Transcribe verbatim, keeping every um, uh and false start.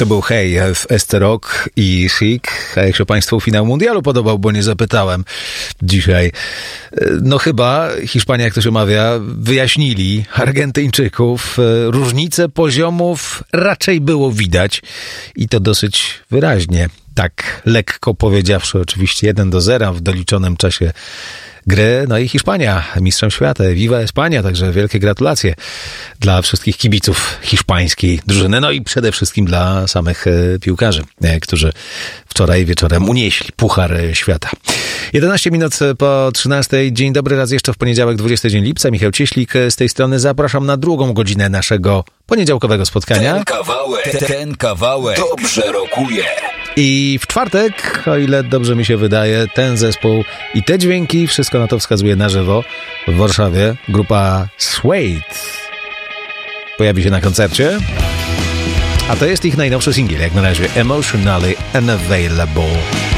To był Hej w Este Rock i Chic. A jak się Państwu finał mundialu podobał, bo nie zapytałem dzisiaj. No chyba Hiszpania, jak to się mawia, wyjaśnili Argentyńczyków. Różnice poziomów raczej było widać i to dosyć wyraźnie. Tak lekko powiedziawszy, oczywiście jeden do zera w doliczonym czasie gry. No i Hiszpania, mistrzem świata. Viva Espania, także wielkie gratulacje dla wszystkich kibiców hiszpańskiej drużyny. No i przede wszystkim dla samych piłkarzy, którzy wczoraj wieczorem unieśli Puchar Świata. jedenaście minut po trzynastej. Dzień dobry raz jeszcze w poniedziałek, dwudziesty dzień lipca. Michał Cieślik z tej strony. Zapraszam na drugą godzinę naszego poniedziałkowego spotkania. Ten kawałek, ten, ten kawałek dobrze rokuje. I w czwartek, o ile dobrze mi się wydaje, ten zespół i te dźwięki, wszystko na to wskazuje na żywo w Warszawie. Grupa Suede pojawi się na koncercie. A to jest ich najnowszy singiel, jak na razie, Emotionally Unavailable.